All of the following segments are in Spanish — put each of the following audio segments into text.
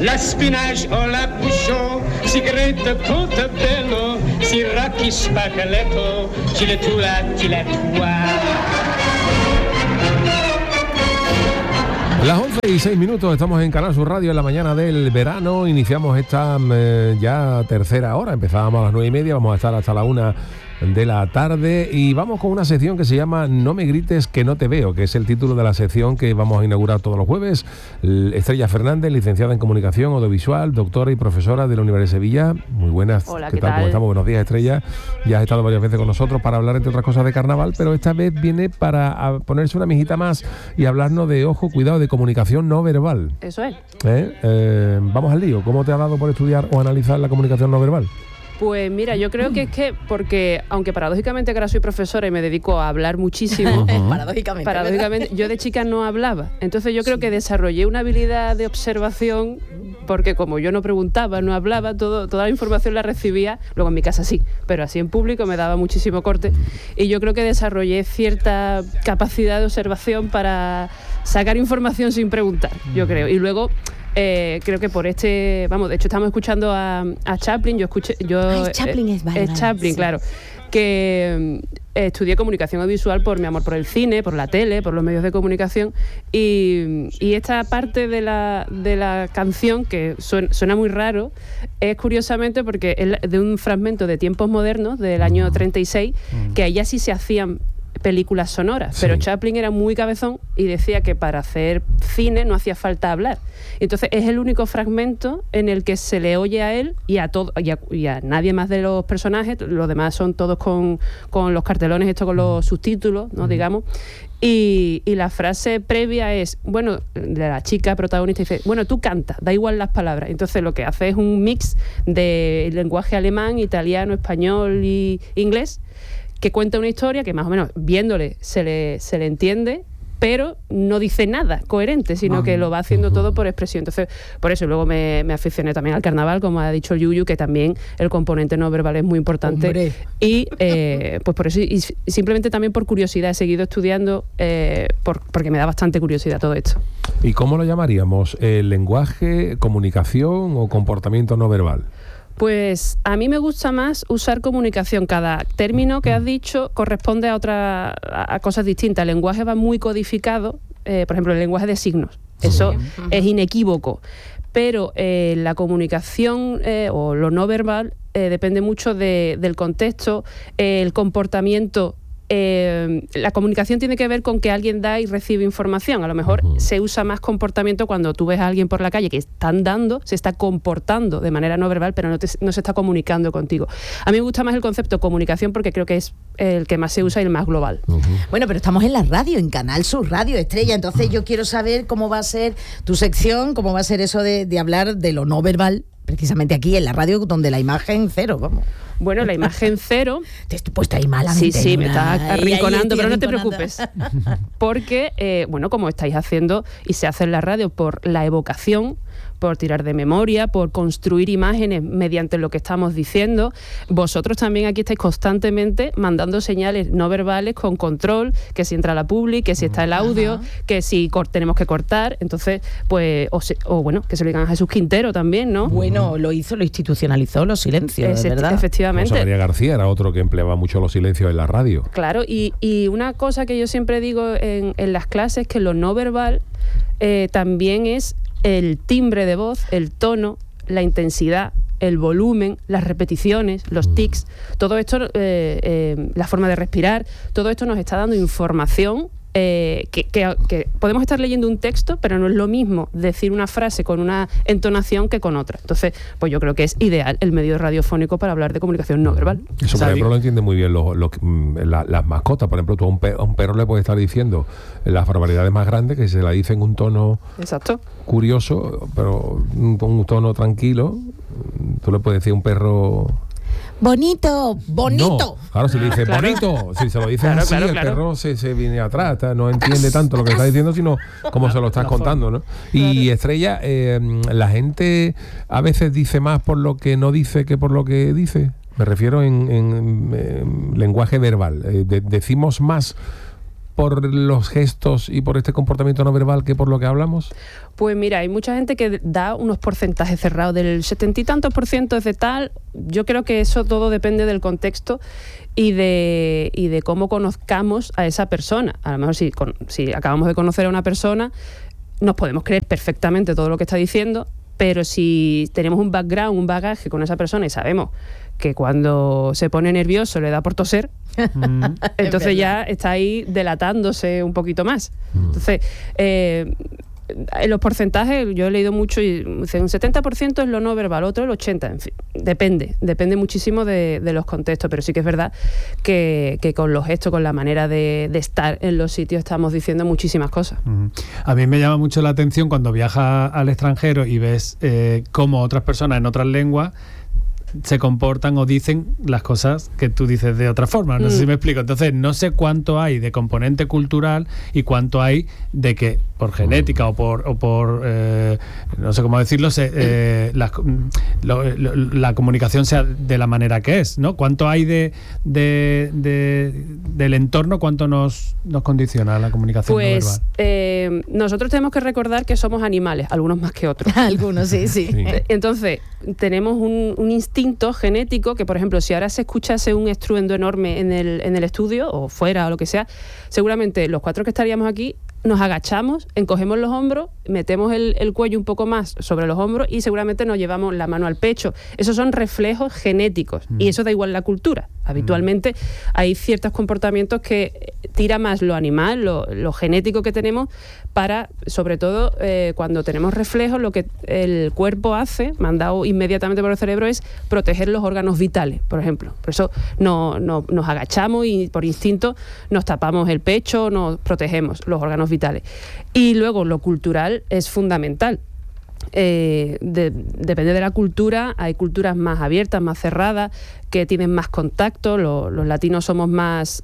la spinach o la puchon, cigarette Portobello, siracchi spaghetto, ciletula, ciletua. Las 11:06, estamos en Canal Sur Radio en la mañana del verano. Iniciamos esta ya tercera hora. Empezábamos a las 9:30, vamos a estar hasta la 1 de la tarde y vamos con una sección que se llama No me grites que no te veo, que es el título de la sección que vamos a inaugurar todos los jueves. Estrella Fernández, licenciada en Comunicación Audiovisual, doctora y profesora de la Universidad de Sevilla. Muy buenas. Hola, ¿qué tal? ¿Cómo estamos? Buenos días, Estrella. Ya has estado varias veces con nosotros para hablar, entre otras cosas, de carnaval, pero esta vez viene para ponerse una mijita más y hablarnos de, ojo, cuidado, de comunicación no verbal. Eso es. Vamos al lío. ¿Cómo te ha dado por estudiar o analizar la comunicación no verbal? Pues mira, yo creo que es que, porque aunque paradójicamente que ahora soy profesora y me dedico a hablar muchísimo, paradójicamente yo de chica no hablaba. Entonces yo creo que desarrollé una habilidad de observación, porque como yo no preguntaba, no hablaba, toda la información la recibía, luego en mi casa sí, pero así en público me daba muchísimo corte. Y yo creo que desarrollé cierta capacidad de observación para sacar información sin preguntar, yo creo. Y luego creo que por de hecho estamos escuchando a Chaplin. Chaplin es Chaplin, sí. Claro, que estudié comunicación audiovisual por mi amor por el cine, por la tele, por los medios de comunicación, y esta parte de la canción, que suena muy raro, es curiosamente porque es de un fragmento de Tiempos Modernos del año 36, que ahí ya sí se hacían películas sonoras, pero Chaplin era muy cabezón y decía que para hacer cine no hacía falta hablar. Entonces es el único fragmento en el que se le oye a él y a nadie más de los personajes. Los demás son todos con los cartelones, esto con los subtítulos, ¿no? Digamos. Y la frase previa es, bueno, de la chica protagonista dice, bueno, tú canta, da igual las palabras. Entonces lo que hace es un mix de lenguaje alemán, italiano, español y inglés, que cuenta una historia que más o menos viéndole se le entiende, pero no dice nada coherente, sino que lo va haciendo todo por expresión. Entonces, por eso luego me aficioné también al carnaval, como ha dicho Yuyu, que también el componente no verbal es muy importante. ¡Hombre! Y pues por eso, y simplemente también por curiosidad, he seguido estudiando, porque me da bastante curiosidad todo esto. ¿Y cómo lo llamaríamos? ¿Lenguaje, comunicación o comportamiento no verbal? Pues a mí me gusta más usar comunicación. Cada término que has dicho corresponde a cosas distintas. El lenguaje va muy codificado, por ejemplo, el lenguaje de signos. Eso es inequívoco. Pero la comunicación o lo no verbal depende mucho del contexto, el comportamiento. La comunicación tiene que ver con que alguien da y recibe información. A lo mejor se usa más comportamiento cuando tú ves a alguien por la calle que se está comportando de manera no verbal, pero no se está comunicando contigo. A mí me gusta más el concepto comunicación porque creo que es el que más se usa y el más global. Bueno, pero estamos en la radio, en Canal Sur Radio, Estrella, entonces yo quiero saber cómo va a ser tu sección, cómo va a ser eso de hablar de lo no verbal, precisamente aquí en la radio, donde la imagen cero, vamos. Bueno, la imagen cero... Te he puesto ahí malamente. Sí, me estás arrinconando, pero no te preocupes. Porque, como estáis haciendo y se hace en la radio por la evocación, por tirar de memoria, por construir imágenes mediante lo que estamos diciendo, vosotros también aquí estáis constantemente mandando señales no verbales con control, que si entra la publi, que si está el audio, que si tenemos que cortar. Entonces, pues, que se lo digan a Jesús Quintero también, ¿no? Bueno, lo institucionalizó los silencios, ¿verdad? Efectivamente. José María García era otro que empleaba mucho los silencios en la radio. Claro, y una cosa que yo siempre digo en las clases, que lo no verbal también es el timbre de voz, el tono, la intensidad, el volumen, las repeticiones, los tics, todo esto, la forma de respirar, todo esto nos está dando información que podemos estar leyendo un texto, pero no es lo mismo decir una frase con una entonación que con otra. Entonces, pues yo creo que es ideal el medio radiofónico para hablar de comunicación no verbal. Eso, por ejemplo, lo entienden muy bien las mascotas. Por ejemplo, tú a un perro le puedes estar diciendo las barbaridades más grandes, que se la dice en un tono curioso, pero con un tono tranquilo. Tú le puedes decir a un perro... Bonito. No, claro, si le dices bonito, si se lo dices así, el perro se viene atrás, no entiende tanto lo que estás diciendo, sino cómo se lo estás contando, ¿no? Y Estrella, la gente a veces dice más por lo que no dice que por lo que dice. Me refiero en lenguaje verbal. Decimos más por los gestos y por este comportamiento no verbal que por lo que hablamos? Pues mira, hay mucha gente que da unos porcentajes cerrados, del 70 y tantos % es de tal. Yo creo que eso todo depende del contexto y de cómo conozcamos a esa persona. A lo mejor si acabamos de conocer a una persona, nos podemos creer perfectamente todo lo que está diciendo, pero si tenemos un background, un bagaje con esa persona y sabemos que cuando se pone nervioso le da por toser, entonces ya está ahí delatándose un poquito más. Entonces, en los porcentajes, yo he leído mucho y un 70% es lo no verbal, otro el 80%, en fin, depende muchísimo de los contextos, pero sí que es verdad que con los gestos, con la manera de estar en los sitios estamos diciendo muchísimas cosas. A mí me llama mucho la atención cuando viajas al extranjero y ves cómo otras personas en otras lenguas se comportan o dicen las cosas que tú dices de otra forma. No sé si me explico. Entonces, no sé cuánto hay de componente cultural y cuánto hay de que por genética o por no sé cómo decirlo, la comunicación sea de la manera que es, ¿no? ¿Cuánto hay del entorno, cuánto nos condiciona la comunicación no verbal? Nosotros tenemos que recordar que somos animales, algunos más que otros. Algunos, sí. Entonces, tenemos un instinto genético que, por ejemplo, si ahora se escuchase un estruendo enorme en el estudio o fuera o lo que sea, seguramente los 4 que estaríamos aquí nos agachamos, encogemos los hombros, metemos el cuello un poco más sobre los hombros y seguramente nos llevamos la mano al pecho. Esos son reflejos genéticos y eso da igual la cultura. Habitualmente hay ciertos comportamientos que tira más lo animal, lo genético que tenemos para, sobre todo, cuando tenemos reflejos, lo que el cuerpo hace, mandado inmediatamente por el cerebro, es proteger los órganos vitales, por ejemplo. Por eso nos agachamos y por instinto nos tapamos el pecho, nos protegemos los órganos vitales. Y luego lo cultural es fundamental. Depende de la cultura, hay culturas más abiertas, más cerradas, que tienen más contacto. Los latinos somos más,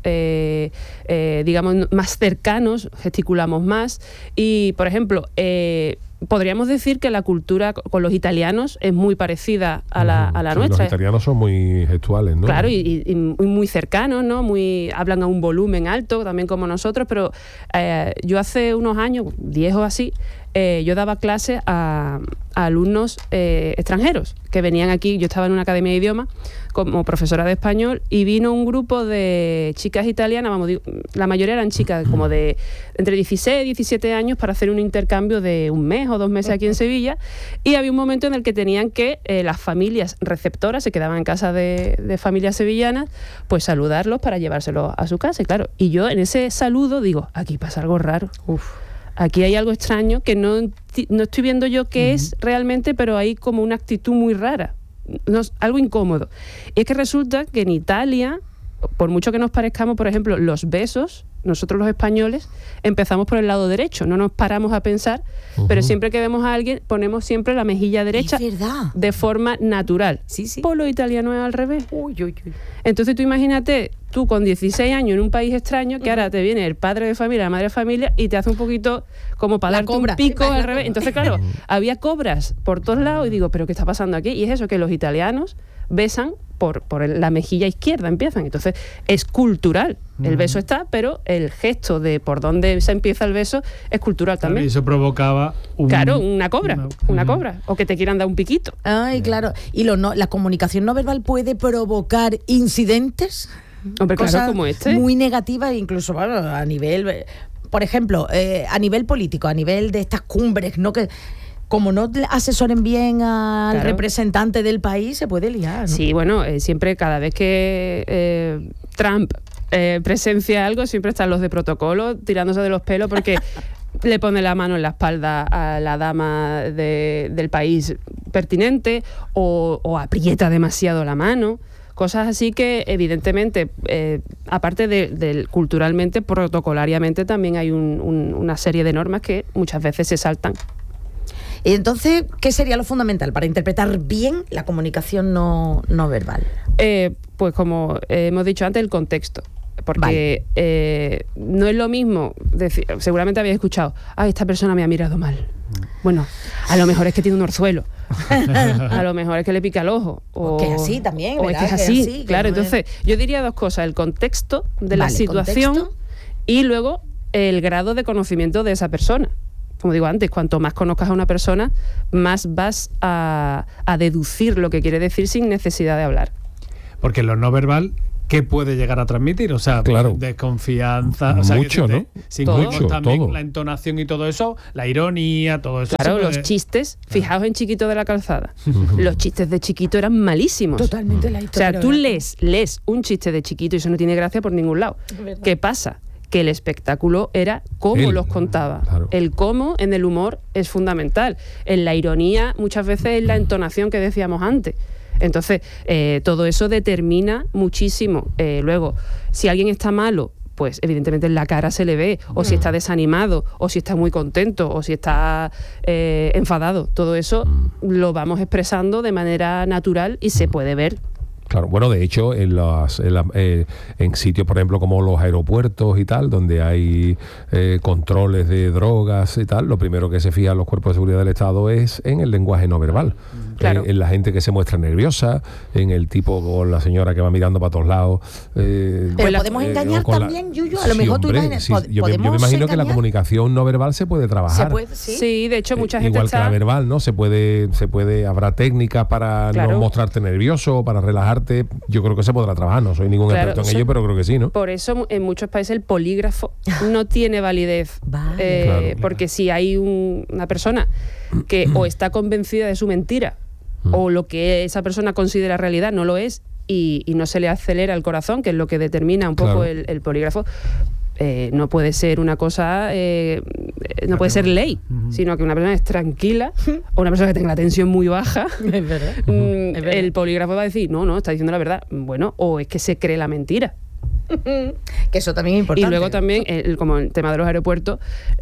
digamos, más cercanos, gesticulamos más. Y, por ejemplo, podríamos decir que la cultura con los italianos es muy parecida a la nuestra. Los italianos son muy gestuales, ¿no? Claro, y muy cercanos, ¿no? Hablan a un volumen alto, también como nosotros, pero yo hace unos años, 10 o así, yo daba clases a alumnos extranjeros que venían aquí. Yo estaba en una academia de idiomas como profesora de español y vino un grupo de chicas italianas, la mayoría eran chicas como de entre 16 y 17 años, para hacer un intercambio de un mes o 2 meses aquí en Sevilla, y había un momento en el que tenían que las familias receptoras se quedaban en casa de familias sevillanas, pues saludarlos para llevárselos a su casa. Y claro, y yo en ese saludo digo, aquí pasa algo raro. Aquí hay algo extraño que no estoy viendo yo qué es realmente, pero hay como una actitud muy rara, algo incómodo. Y es que resulta que en Italia, por mucho que nos parezcamos, por ejemplo, los besos, nosotros los españoles empezamos por el lado derecho, no nos paramos a pensar, pero siempre que vemos a alguien ponemos siempre la mejilla derecha de forma natural. Sí. Por lo italiano es al revés. Entonces tú imagínate, tú con 16 años en un país extraño, que ahora te viene el padre de familia, la madre de familia, y te hace un poquito como para darte un pico al revés. Entonces, claro, había cobras por todos lados y digo, ¿pero qué está pasando aquí? Y es eso, que los italianos besan por la mejilla izquierda, empiezan. Entonces, es cultural. El beso está, pero el gesto de por dónde se empieza el beso es cultural también. Y eso provocaba una cobra. O que te quieran dar un piquito. Ay, claro. ¿Y la comunicación no verbal puede provocar incidentes? Hombre, claro, como este. Muy negativas, incluso a nivel, por ejemplo, a nivel político, a nivel de estas cumbres, ¿no? Que como no asesoren bien al representante del país, se puede liar, ¿no? Sí, bueno, siempre, cada vez que Trump presencia algo, siempre están los de protocolo tirándose de los pelos porque le pone la mano en la espalda a la dama del país pertinente o aprieta demasiado la mano. Cosas así que, evidentemente, aparte de culturalmente, protocolariamente, también hay una serie de normas que muchas veces se saltan. Entonces, ¿qué sería lo fundamental para interpretar bien la comunicación no verbal? Pues como hemos dicho antes, el contexto. Porque no es lo mismo decir, seguramente habéis escuchado, esta persona me ha mirado mal. Bueno, a lo mejor es que tiene un orzuelo. A lo mejor es que le pica el ojo. O que es así también, o es que es así, claro. Entonces, yo diría 2 cosas: el contexto de la situación. Contexto. Y luego el grado de conocimiento de esa persona. Como digo antes, cuanto más conozcas a una persona, más vas a deducir lo que quiere decir sin necesidad de hablar. Porque lo no verbal, ¿qué puede llegar a transmitir? O sea, Claro. Desconfianza. O sea, Mucho, ¿no? Sin Todo. mucho, también todo. la entonación y todo eso, la ironía, todo eso. Claro, se puede- los chistes, fijaos en Chiquito de la Calzada. Los chistes de Chiquito eran malísimos. Totalmente la O historia. sea, tú lees un chiste de Chiquito y eso no tiene gracia por ningún lado. verdad. ¿Qué pasa? Que el espectáculo era cómo Él, los contaba. claro. El cómo en el humor es fundamental. En la ironía muchas veces es la entonación que decíamos antes. Entonces, todo eso determina muchísimo. Luego, si alguien está malo, pues evidentemente en la cara se le ve, o si está desanimado, o si está muy contento, o si está enfadado. Todo eso lo vamos expresando de manera natural y se puede ver. Claro, bueno, de hecho, en sitios, por ejemplo, como los aeropuertos y tal, donde hay controles de drogas y tal, lo primero que se fijan los cuerpos de seguridad del Estado es en el lenguaje no verbal. Claro. En la gente que se muestra nerviosa, en el tipo o la señora que va mirando para todos lados. Pero podemos engañar también, Yuyu. A lo mejor tú imaginas. Sí, yo me imagino que la comunicación no verbal se puede trabajar. Se puede, sí. Sí, de hecho, mucha gente Igual que la verbal, ¿no? Se puede, habrá técnicas para Claro. no mostrarte nervioso, para relajarte. Yo creo que se podrá trabajar. No soy ningún Claro, experto en ello, pero creo que sí, ¿no? Por eso en muchos países el polígrafo no tiene validez. Vale. Claro. Porque si hay una persona que o está convencida de su mentira o lo que esa persona considera realidad no lo es y no se le acelera el corazón, que es lo que determina un poco Claro. el polígrafo, no puede ser una cosa, no puede ser ley, sino que una persona es tranquila o una persona que tenga la tensión muy baja. Es verdad. Es verdad. El polígrafo va a decir, no, está diciendo la verdad. Bueno, o es que se cree la mentira. Que eso también es importante. Y luego también, como el tema de los aeropuertos,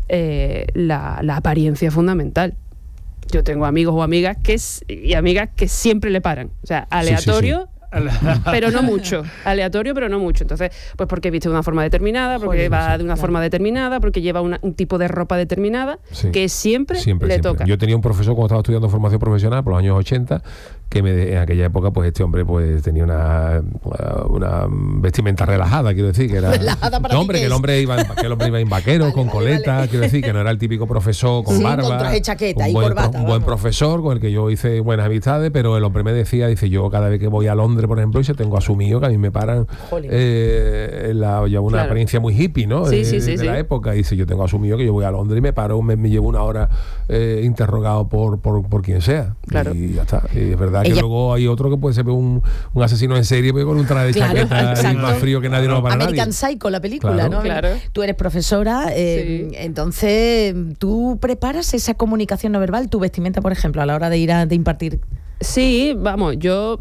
la apariencia es fundamental. Yo tengo amigos o amigas que siempre le paran. O sea, aleatorio, pero no mucho. Aleatorio, pero no mucho. Entonces, pues porque viste de una forma determinada, porque va de una forma determinada, porque lleva un tipo de ropa determinada, Sí. que siempre le toca. Yo tenía un profesor cuando estaba estudiando formación profesional por los años 80 que en aquella época pues este hombre pues tenía una vestimenta relajada, quiero decir, que era Relajada para no, ti, hombre, ¿qué que el es? hombre iba en vaquero, con coleta, vale. quiero decir, que no era el típico profesor con Sí, barba, con traje, chaqueta un y buen, corbata, un buen vamos. profesor con el que yo hice buenas amistades, pero el hombre me decía, dice, yo cada vez que voy a Londres, por ejemplo, y se tengo asumido que a mí me paran Jolín. ya una Claro. apariencia muy hippie, ¿no? Sí, de sí. la época, y dice, yo tengo asumido que yo voy a Londres y me paro, me llevo una hora interrogado por quien sea. Claro. Y ya está. Y es verdad que Ella- luego hay otro que puede ser un asesino en serie pero con un traje de Claro, chaqueta y exacto. más frío que nadie no va para American nadie. Psycho, la película, Claro. ¿no? Claro. Tú eres profesora, Sí. entonces tú preparas esa comunicación no verbal, tu vestimenta, por ejemplo, a la hora de ir de impartir. Sí, vamos, yo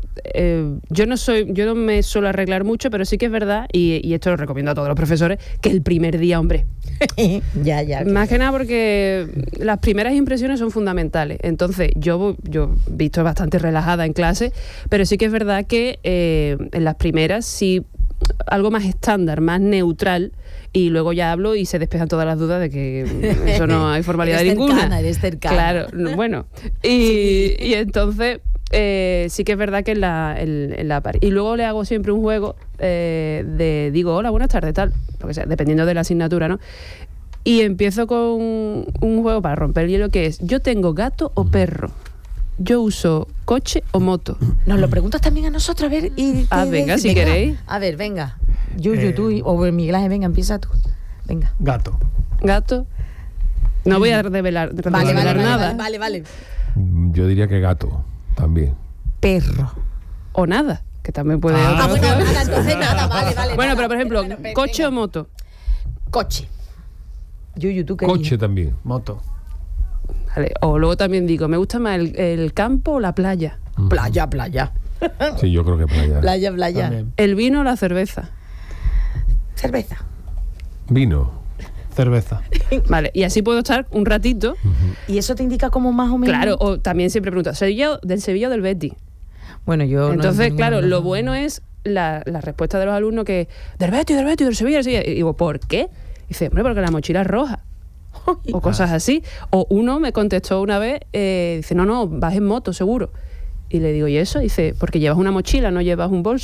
no me suelo arreglar mucho, pero sí que es verdad, y esto lo recomiendo a todos los profesores, que el primer día, hombre, ya. más que nada porque las primeras impresiones son fundamentales. Entonces, yo visto bastante relajada en clase, pero sí que es verdad que en las primeras sí algo más estándar, más neutral, y luego ya hablo y se despejan todas las dudas de que eso no hay formalidad Eres ninguna. cercana, eres cercana. Claro, bueno. Y entonces sí que es verdad que en la y luego le hago siempre un juego digo, hola, buenas tardes, tal, porque sea, dependiendo de la asignatura, ¿no? Y empiezo con un juego para romper el hielo que es, yo tengo gato o perro, yo uso coche o moto. Nos lo preguntas también a nosotros, a ver. Venga, si queréis. A ver, venga. Yuyu, tú o Miguel Ángel, venga, empieza tú. Venga. Gato. Gato. No voy a revelar nada. Vale. Yo diría que gato también. Perro. O nada, que también puede... Ah, Bueno, nada, entonces nada, vale. Bueno, nada. pero por ejemplo, Bueno, coche venga. o moto. Coche. Yuyu, tú qué Coche eliges? también. Moto. Vale, o luego también digo, ¿me gusta más el campo o la playa? Playa. Sí, yo creo que playa. Playa. También. ¿El vino o la cerveza? Cerveza. Vino. Cerveza. Vale, y así puedo estar un ratito. Y eso te indica como más o menos. Claro, o también siempre pregunto, ¿del Sevilla o del Betis? Bueno, yo. Entonces, no, claro, no, lo bueno es la respuesta de los alumnos que del Betis, del Sevilla, Y digo, ¿por qué? Y dice, hombre, porque la mochila es roja. O cosas así. O uno me contestó una vez, dice, no, vas en moto, seguro. Y le digo, ¿y eso? Dice, porque llevas una mochila, no llevas un bolso.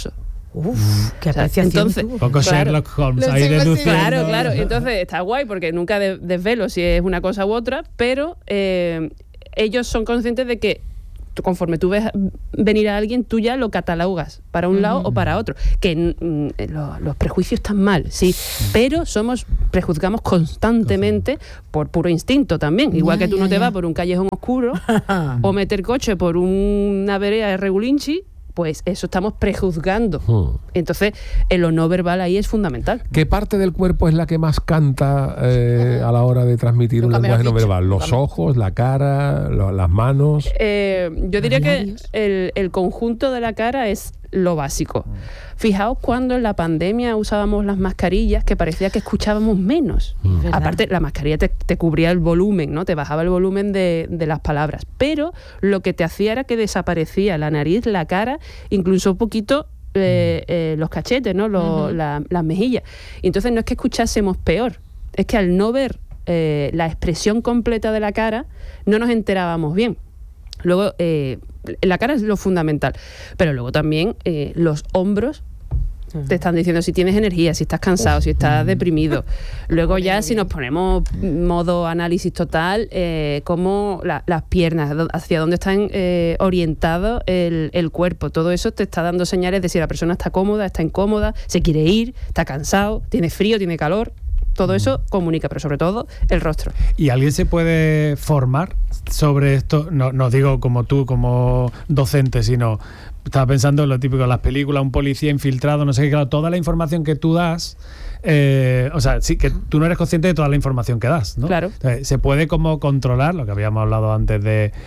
Qué apreciación. Entonces, tuvo. Poco claro. Sherlock Holmes, Lo ahí sigo deduciendo. Claro, claro. Entonces está guay porque nunca desvelo si es una cosa u otra, pero ellos son conscientes de que conforme tú ves venir a alguien, tú ya lo catalogas para un lado o para otro. Que los prejuicios están mal, sí, pero prejuzgamos constantemente por puro instinto también. Igual que tú no te vas por un callejón oscuro o meter coche por una vereda de regulinchi, pues eso estamos prejuzgando. Entonces, lo no verbal ahí es fundamental. ¿Qué parte del cuerpo es la que más canta a la hora de transmitir un lenguaje no verbal? ¿Los ojos, la cara, las manos? Yo diría que el conjunto de la cara es lo básico. Fijaos cuando en la pandemia usábamos las mascarillas, que parecía que escuchábamos menos. Aparte, la mascarilla te cubría el volumen, ¿no? Te bajaba el volumen de las palabras. Pero lo que te hacía era que desaparecía la nariz, la cara, incluso un poquito los cachetes, ¿no? Las mejillas. Y entonces no es que escuchásemos peor, es que al no ver la expresión completa de la cara, no nos enterábamos bien. Luego, la cara es lo fundamental, pero luego también los hombros te están diciendo si tienes energía, si estás cansado, si estás deprimido. Luego ya si nos ponemos modo análisis total, como las piernas, hacia dónde están orientados el cuerpo. Todo eso te está dando señales de si la persona está cómoda, está incómoda, se quiere ir, está cansado, tiene frío, tiene calor. Todo eso comunica, pero sobre todo el rostro. ¿Y alguien se puede formar sobre esto? No digo como tú, como docente, sino estaba pensando en lo típico de las películas, un policía infiltrado, no sé qué, claro, toda la información que tú das, o sea, sí, que tú no eres consciente de toda la información que das, ¿no? Claro. Se puede como controlar, lo que habíamos hablado antes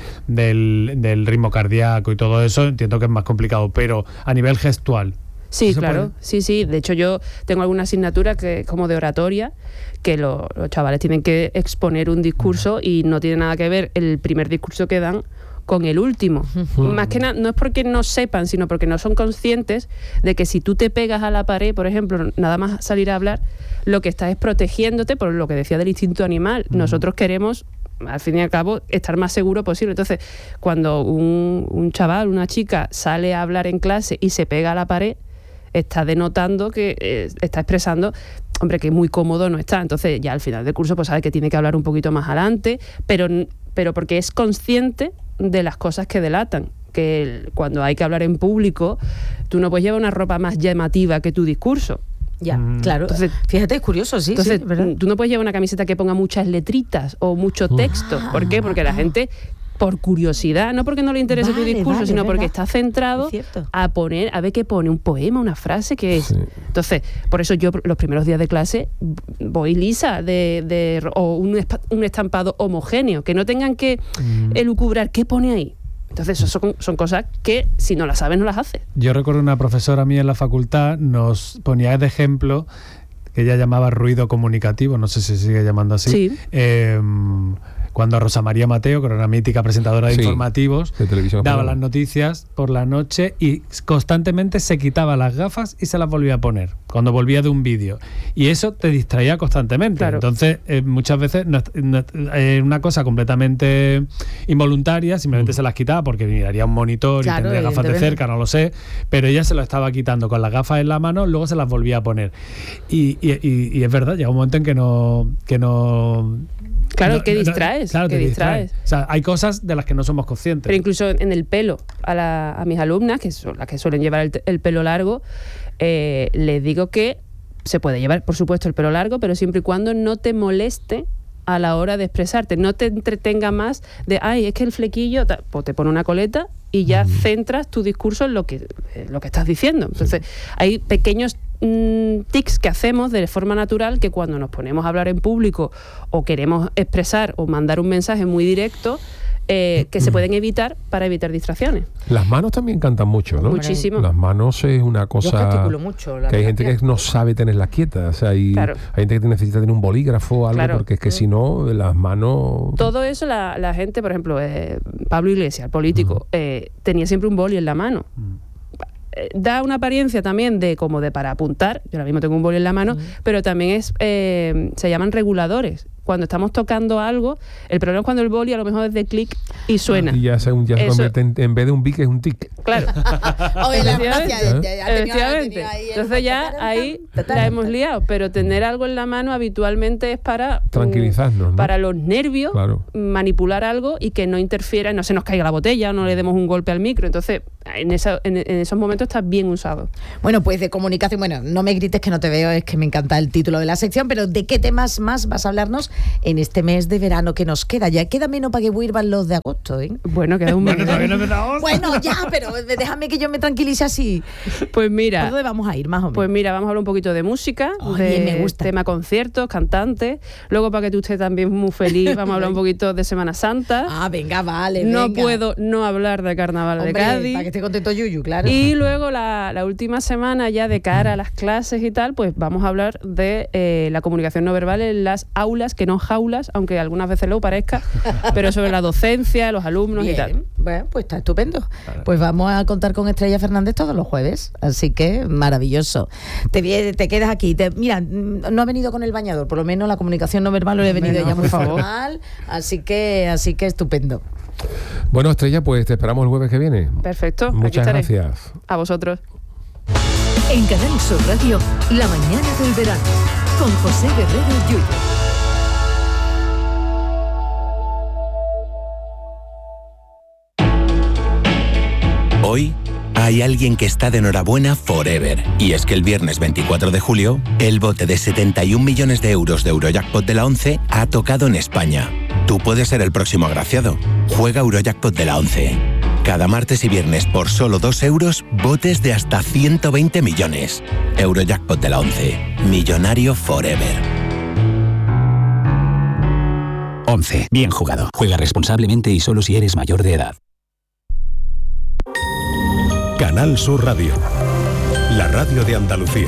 del ritmo cardíaco y todo eso, entiendo que es más complicado, pero a nivel gestual. Sí, claro, sí. De hecho, yo tengo alguna asignatura que como de oratoria, que los chavales tienen que exponer un discurso y no tiene nada que ver el primer discurso que dan con el último. Más que nada, no es porque no sepan, sino porque no son conscientes de que si tú te pegas a la pared, por ejemplo, nada más salir a hablar, lo que estás es protegiéndote por lo que decía del instinto animal. Nosotros queremos, al fin y al cabo, estar más seguro posible. Entonces, cuando un chaval, una chica sale a hablar en clase y se pega a la pared, está denotando que está expresando, hombre, que muy cómodo no está. Entonces ya al final del curso pues sabe que tiene que hablar un poquito más adelante, pero porque es consciente de las cosas que delatan. Que cuando hay que hablar en público, tú no puedes llevar una ropa más llamativa que tu discurso. Ya, claro. Entonces, fíjate, es curioso, sí. Entonces, sí, ¿verdad? tú no puedes llevar una camiseta que ponga muchas letritas o mucho texto. ¿Por qué? Porque la gente, por curiosidad, no porque no le interese tu discurso, sino porque está centrado a ver qué pone, un poema, una frase, que es. Sí. Entonces, por eso yo los primeros días de clase voy lisa o un estampado homogéneo, que no tengan que elucubrar qué pone ahí. Entonces, eso son cosas que, si no las sabes, no las haces. Yo recuerdo una profesora mía en la facultad, nos ponía de ejemplo, que ella llamaba ruido comunicativo, no sé si se sigue llamando así. Sí. Cuando Rosa María Mateo, que era una mítica presentadora de informativos, de televisión, daba las noticias por la noche y constantemente se quitaba las gafas y se las volvía a poner cuando volvía de un vídeo. Y eso te distraía constantemente. Claro. Entonces, muchas veces es una cosa completamente involuntaria, simplemente se las quitaba porque miraría un monitor y tendría gafas de cerca, no lo sé, pero ella se lo estaba quitando con las gafas en la mano, luego se las volvía a poner. Y es verdad, llega un momento en que no claro, que distraes. Claro, que distraes. O sea, hay cosas de las que no somos conscientes. Pero incluso en el pelo, a mis alumnas, que son las que suelen llevar el pelo largo, les digo que se puede llevar, por supuesto, el pelo largo, pero siempre y cuando no te moleste a la hora de expresarte, no te entretenga más de, es que el flequillo, pues te pone una coleta y ya centras tu discurso en lo que estás diciendo. Entonces, hay pequeños tics que hacemos de forma natural que cuando nos ponemos a hablar en público o queremos expresar o mandar un mensaje muy directo, que se pueden evitar para evitar distracciones. Las manos también cantan mucho, ¿no? Muchísimo. Las manos es una cosa. Yo gesticulo mucho, que hay gente que no sabe tenerlas quietas. O sea, hay gente que necesita tener un bolígrafo o algo, porque es que si no, las manos. Todo eso, la gente, por ejemplo, Pablo Iglesias, el político, tenía siempre un boli en la mano. Da una apariencia también de para apuntar. Yo ahora mismo tengo un boli en la mano, pero también se llaman reguladores. cuando estamos tocando algo, el problema es cuando el boli a lo mejor es de clic y suena. Y ya se convierte en vez de un bic es un tic. Claro. Efectivamente. Efectivamente. Entonces ya ahí la hemos liado, pero tener algo en la mano habitualmente es para tranquilizarnos, ¿no? Para los nervios, claro. Manipular algo y que no interfiera, no se nos caiga la botella, no le demos un golpe al micro. Entonces, en esos momentos está bien usado. Bueno, pues de comunicación, no me grites que no te veo, es que me encanta el título de la sección, pero ¿de qué temas más vas a hablarnos en este mes de verano que nos queda? Ya queda menos para que vuelvan los de agosto, ¿eh? Bueno, queda un mes. Bueno, ya, pero déjame que yo me tranquilice así. Pues mira. ¿Por dónde vamos a ir, más o menos? Pues mira, vamos a hablar un poquito de música, me gusta. Tema conciertos, cantantes. Luego, para que tú estés también muy feliz, vamos a hablar un poquito de Semana Santa. Venga, vale. No puedo no hablar de Carnaval de Cádiz. Para que esté contento Yuyu, claro. Y luego la última semana, ya de cara a las clases y tal, pues vamos a hablar de la comunicación no verbal en las aulas, que no jaulas, aunque algunas veces lo parezca, pero sobre la docencia, los alumnos y tal. Bueno, pues está estupendo. Claro. Pues vamos a contar con Estrella Fernández todos los jueves, así que maravilloso. Te quedas aquí. Mira, no ha venido con el bañador, por lo menos la comunicación no verbal lo he venido ya muy formal, así que estupendo. Bueno, Estrella, pues te esperamos el jueves que viene. Perfecto. Muchas gracias. A vosotros. En Canal Sur Radio, La mañana del verano, con José Guerrero Yuyu. Hoy hay alguien que está de enhorabuena forever. Y es que el viernes 24 de julio, el bote de 71 millones de euros de Eurojackpot de la 11 ha tocado en España. Tú puedes ser el próximo agraciado. Juega Eurojackpot de la 11. Cada martes y viernes por solo 2 euros, botes de hasta 120 millones. Eurojackpot de la 11. Millonario forever. 11. Bien jugado. Juega responsablemente y solo si eres mayor de edad. Canal Sur Radio, la radio de Andalucía.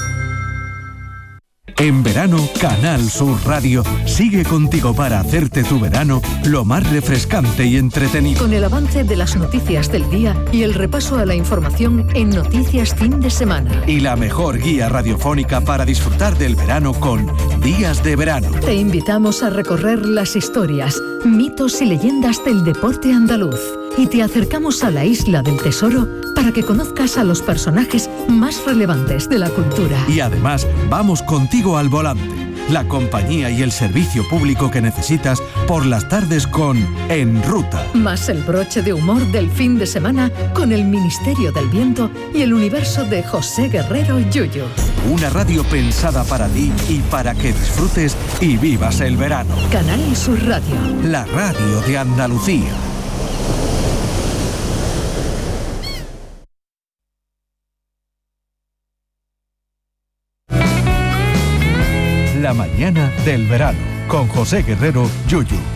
En verano, Canal Sur Radio sigue contigo para hacerte tu verano lo más refrescante y entretenido. Con el avance de las noticias del día y el repaso a la información en Noticias Fin de Semana. Y la mejor guía radiofónica para disfrutar del verano con Días de Verano. Te invitamos a recorrer las historias, mitos y leyendas del deporte andaluz. Y te acercamos a la Isla del Tesoro para que conozcas a los personajes más relevantes de la cultura. Y además, vamos contigo al volante, la compañía y el servicio público que necesitas por las tardes con En Ruta. Más el broche de humor del fin de semana con el Ministerio del Viento y el universo de José Guerrero Yuyu. Una radio pensada para ti y para que disfrutes y vivas el verano. Canal Sur Radio. La radio de Andalucía. La mañana del verano, con José Guerrero Yuyu.